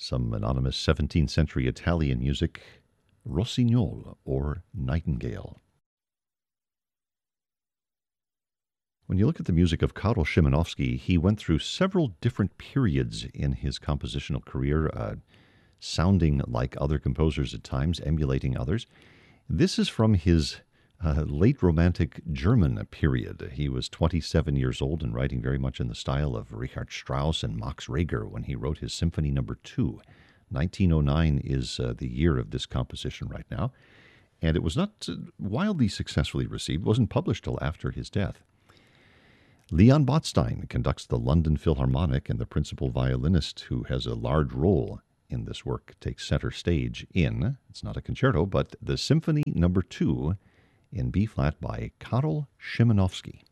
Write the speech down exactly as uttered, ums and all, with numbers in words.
some anonymous seventeenth century Italian music, Rossignol, or Nightingale. When you look at the music of Karol Szymanowski, he went through several different periods in his compositional career, uh, sounding like other composers at times, emulating others. This is from his uh, late Romantic German period. He was twenty-seven years old and writing very much in the style of Richard Strauss and Max Reger when he wrote his Symphony Number Two. nineteen oh nine is uh, the year of this composition right now, and it was not uh, wildly successfully received. It wasn't published till after his death. Leon Botstein conducts the London Philharmonic, and the principal violinist, who has a large role in this work, takes center stage in, it's not a concerto, but the Symphony Number Two in B-flat by Karol Szymanowski.